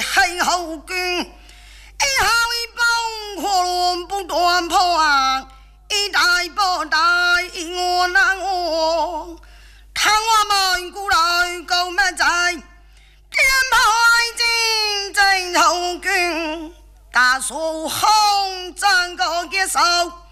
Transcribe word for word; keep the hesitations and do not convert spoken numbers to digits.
黑后军，一号一帮火龙不断破，一代不代我难我，看我们古来够么在，天派进征后军，大树红整个结手。